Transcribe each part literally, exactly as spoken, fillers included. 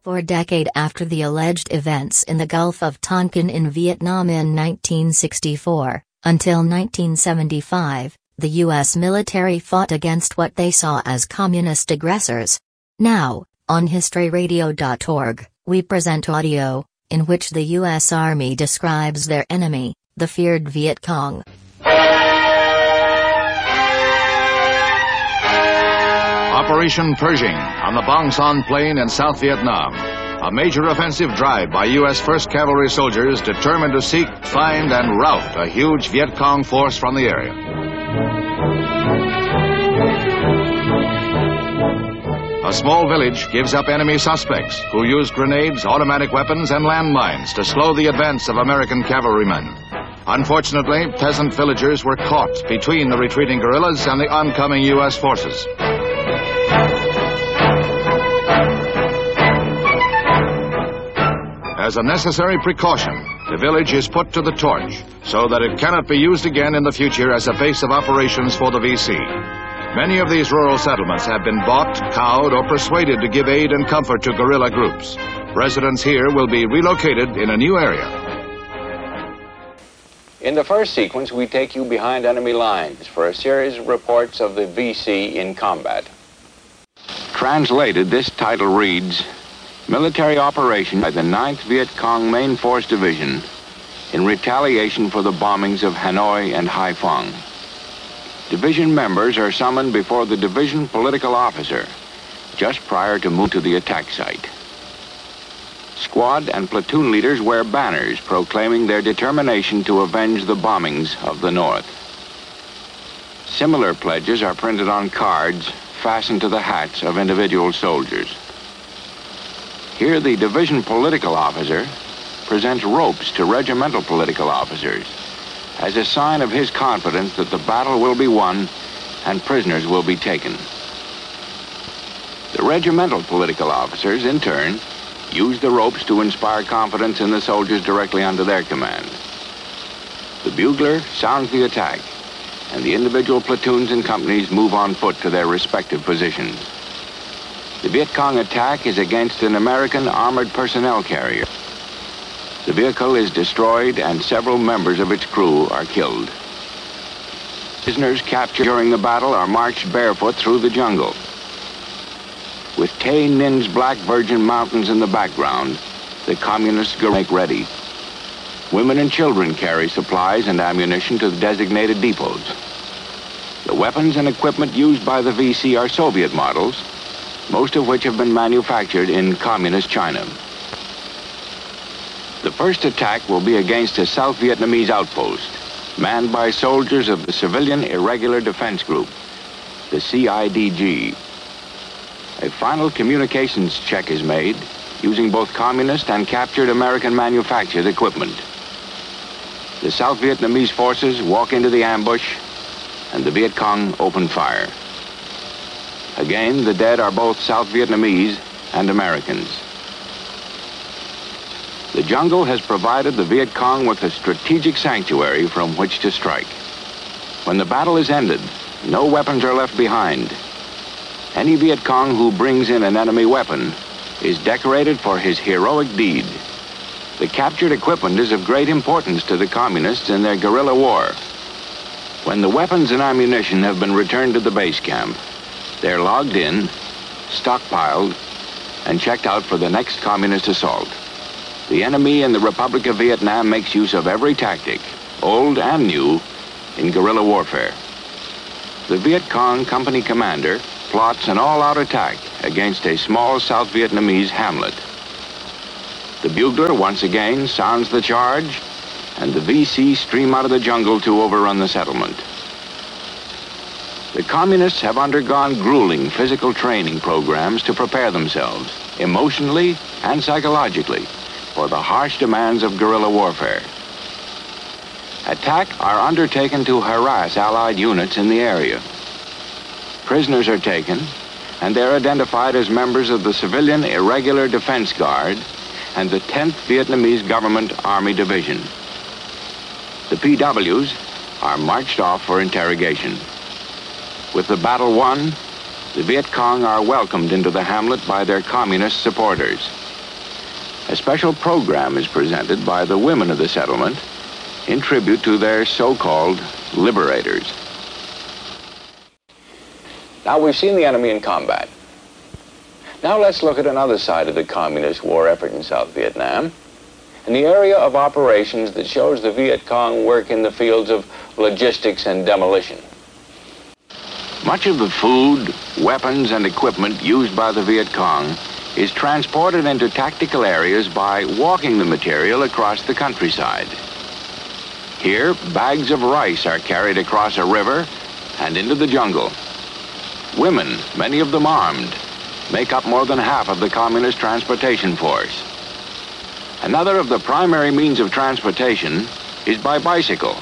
For a decade after the alleged events in the Gulf of Tonkin in Vietnam in nineteen sixty-four, until nineteen seventy-five, the U S military fought against what they saw as communist aggressors. Now, on history radio dot org, we present audio, in which the U S Army describes their enemy, the feared Viet Cong. Operation Pershing on the Bang Son Plain in South Vietnam. A major offensive drive by U S first Cavalry soldiers determined to seek, find, and rout a huge Viet Cong force from the area. A small village gives up enemy suspects who use grenades, automatic weapons, and landmines to slow the advance of American cavalrymen. Unfortunately, peasant villagers were caught between the retreating guerrillas and the oncoming U S forces. As a necessary precaution, the village is put to the torch so that it cannot be used again in the future as a base of operations for the V C. Many of these rural settlements have been bought, cowed, or persuaded to give aid and comfort to guerrilla groups. Residents here will be relocated in a new area. In the first sequence, we take you behind enemy lines for a series of reports of the V C in combat. Translated, this title reads, Military Operation by the ninth Viet Cong Main Force Division in retaliation for the bombings of Hanoi and Haiphong. Division members are summoned before the division political officer just prior to move to the attack site. Squad and platoon leaders wear banners proclaiming their determination to avenge the bombings of the North. Similar pledges are printed on cards fastened to the hats of individual soldiers. Here, the division political officer presents ropes to regimental political officers as a sign of his confidence that the battle will be won and prisoners will be taken. The regimental political officers, in turn, use the ropes to inspire confidence in the soldiers directly under their command. The bugler sounds the attack, and the individual platoons and companies move on foot to their respective positions. The Viet Cong attack is against an American armored personnel carrier. The vehicle is destroyed and several members of its crew are killed. Prisoners captured during the battle are marched barefoot through the jungle. With Tay Nin's Black Virgin Mountains in the background, the communists go make ready. Women and children carry supplies and ammunition to the designated depots. The weapons and equipment used by the V C are Soviet models, most of which have been manufactured in communist China. The first attack will be against a South Vietnamese outpost, manned by soldiers of the Civilian Irregular Defense Group, the C I D G. A final communications check is made using both communist and captured American manufactured equipment. The South Vietnamese forces walk into the ambush, and the Viet Cong open fire. Again, the dead are both South Vietnamese and Americans. The jungle has provided the Viet Cong with a strategic sanctuary from which to strike. When the battle is ended, no weapons are left behind. Any Viet Cong who brings in an enemy weapon is decorated for his heroic deed. The captured equipment is of great importance to the communists in their guerrilla war. When the weapons and ammunition have been returned to the base camp, they're logged in, stockpiled, and checked out for the next communist assault. The enemy in the Republic of Vietnam makes use of every tactic, old and new, in guerrilla warfare. The Viet Cong company commander plots an all-out attack against a small South Vietnamese hamlet. The bugler once again sounds the charge, and the V C stream out of the jungle to overrun the settlement. The communists have undergone grueling physical training programs to prepare themselves, emotionally and psychologically, for the harsh demands of guerrilla warfare. Attacks are undertaken to harass Allied units in the area. Prisoners are taken, and they're identified as members of the Civilian Irregular Defense Guard and the tenth Vietnamese Government Army Division. The P Ws are marched off for interrogation. With the battle won, the Viet Cong are welcomed into the hamlet by their communist supporters. a special program is presented by the women of the settlement in tribute to their so-called liberators. Now we've seen the enemy in combat. Now let's look at another side of the communist war effort in South Vietnam, in the area of operations that shows the Viet Cong work in the fields of logistics and demolition. Much of the food, weapons, and equipment used by the Viet Cong is transported into tactical areas by walking the material across the countryside. Here, bags of rice are carried across a river and into the jungle. Women, many of them armed, make up more than half of the communist transportation force. Another of the primary means of transportation is by bicycle.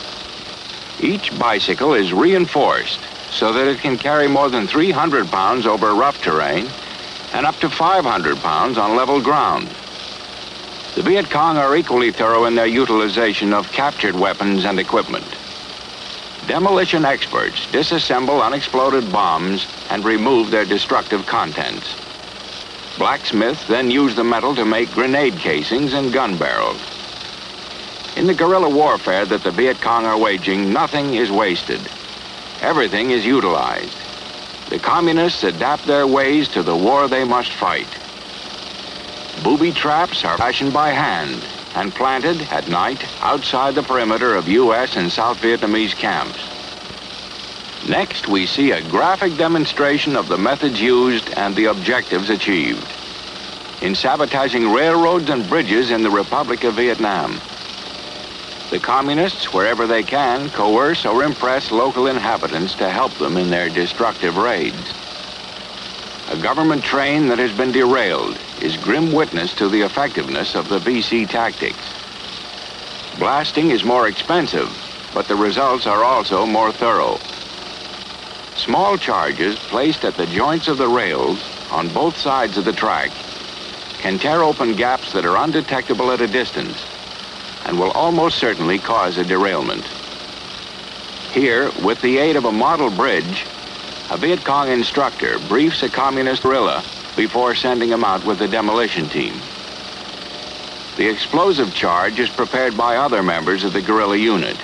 Each bicycle is reinforced so that it can carry more than three hundred pounds over rough terrain and up to five hundred pounds on level ground. The Viet Cong are equally thorough in their utilization of captured weapons and equipment. Demolition experts disassemble unexploded bombs and remove their destructive contents. Blacksmiths then use the metal to make grenade casings and gun barrels. In the guerrilla warfare that the Viet Cong are waging, nothing is wasted. Everything is utilized. The communists adapt their ways to the war they must fight. Booby traps are fashioned by hand and planted at night outside the perimeter of U S and South Vietnamese camps. Next, we see a graphic demonstration of the methods used and the objectives achieved in sabotaging railroads and bridges in the Republic of Vietnam. The communists, wherever they can, coerce or impress local inhabitants to help them in their destructive raids. A government train that has been derailed is grim witness to the effectiveness of the V C tactics. Blasting is more expensive, but the results are also more thorough. Small charges placed at the joints of the rails on both sides of the track can tear open gaps that are undetectable at a distance and will almost certainly cause a derailment. Here, with the aid of a model bridge, a Viet Cong instructor briefs a communist guerrilla before sending him out with the demolition team. The explosive charge is prepared by other members of the guerrilla unit.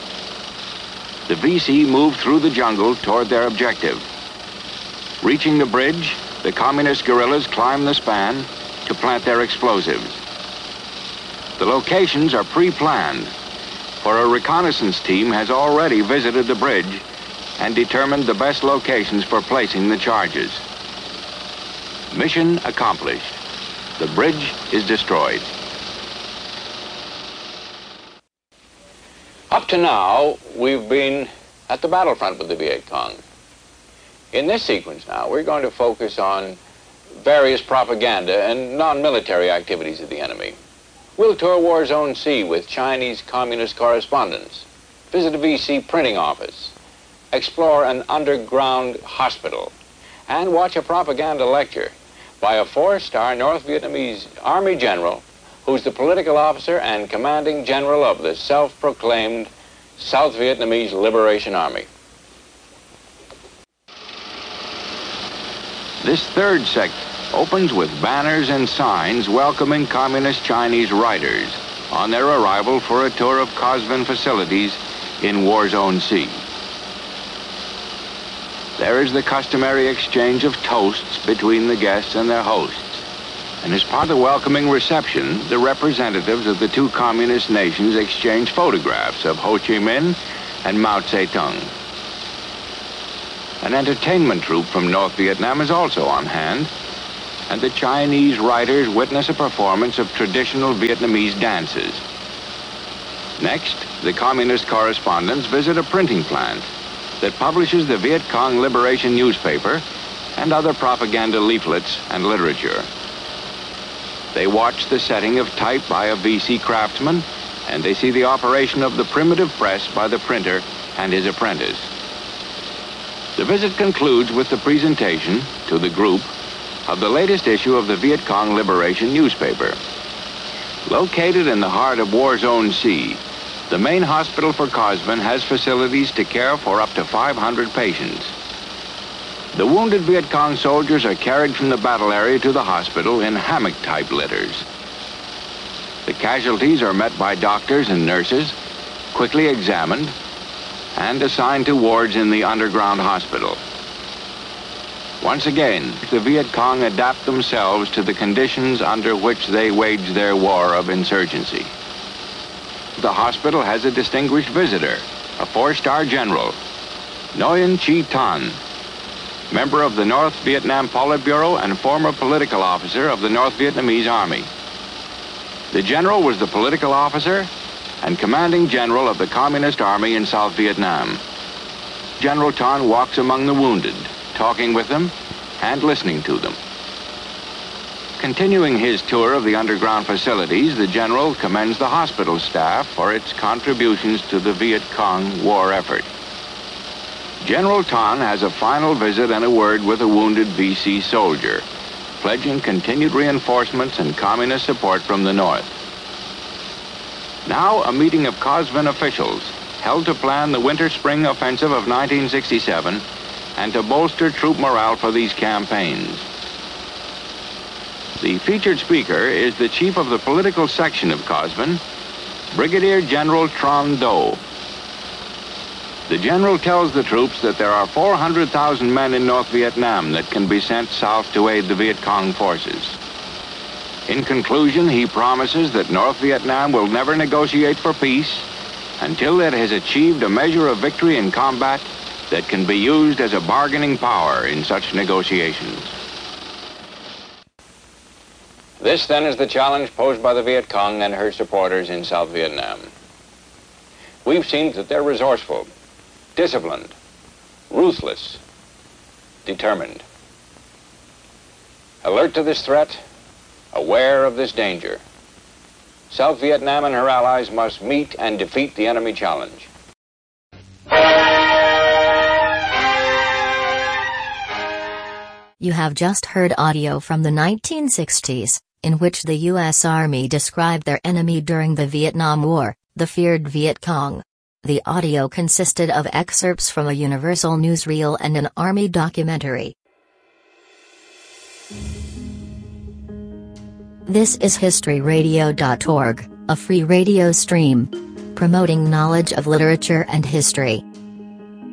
The V C move through the jungle toward their objective. Reaching the bridge, the communist guerrillas climb the span to plant their explosives. The locations are pre-planned, for a reconnaissance team has already visited the bridge and determined the best locations for placing the charges. Mission accomplished. The bridge is destroyed. Up to now, we've been at the battlefront with the Viet Cong. In this sequence now, we're going to focus on various propaganda and non-military activities of the enemy. We'll tour War Zone C with Chinese Communist correspondents, visit a V C printing office, explore an underground hospital, and watch a propaganda lecture by a four-star North Vietnamese Army general who's the political officer and commanding general of the self-proclaimed South Vietnamese Liberation Army. This third section opens with banners and signs welcoming communist Chinese riders on their arrival for a tour of COSVIN facilities in War Zone C. There is the customary exchange of toasts between the guests and their hosts. And as part of the welcoming reception, the representatives of the two communist nations exchange photographs of Ho Chi Minh and Mao Zedong. An entertainment troupe from North Vietnam is also on hand, and the Chinese riders witness a performance of traditional Vietnamese dances. Next, the communist correspondents visit a printing plant that publishes the Viet Cong Liberation newspaper and other propaganda leaflets and literature. They watch the setting of type by a V C craftsman, and they see the operation of the primitive press by the printer and his apprentice. The visit concludes with the presentation to the group of the latest issue of the Viet Cong Liberation newspaper. Located in the heart of War Zone C, the main hospital for COSVIN has facilities to care for up to five hundred patients. The wounded Viet Cong soldiers are carried from the battle area to the hospital in hammock-type litters. The casualties are met by doctors and nurses, quickly examined, and assigned to wards in the underground hospital. Once again, the Viet Cong adapt themselves to the conditions under which they wage their war of insurgency. The hospital has a distinguished visitor, a four-star general, Nguyen Chi Thanh, member of the North Vietnam Politburo and former political officer of the North Vietnamese Army. The general was the political officer and commanding general of the Communist Army in South Vietnam. General Thanh walks among the wounded, talking with them and listening to them. Continuing his tour of the underground facilities, the general commends the hospital staff for its contributions to the Viet Cong war effort. General Thanh has a final visit and a word with a wounded V C soldier, pledging continued reinforcements and communist support from the North. Now, a meeting of COSVIN officials held to plan the winter-spring offensive of nineteen sixty-seven and to bolster troop morale for these campaigns. The featured speaker is the chief of the political section of COSVIN, Brigadier General Tran Do. The general tells the troops that there are four hundred thousand men in North Vietnam that can be sent south to aid the Viet Cong forces. In conclusion, he promises that North Vietnam will never negotiate for peace until it has achieved a measure of victory in combat that can be used as a bargaining power in such negotiations. This, then, is the challenge posed by the Viet Cong and her supporters in South Vietnam. We've seen that they're resourceful, disciplined, ruthless, determined. Alert to this threat, aware of this danger, South Vietnam and her allies must meet and defeat the enemy challenge. You have just heard audio from the nineteen sixties, in which the U S Army described their enemy during the Vietnam War, the feared Viet Cong. The audio consisted of excerpts from a Universal newsreel and an Army documentary. This is history radio dot org, a free radio stream promoting knowledge of literature and history.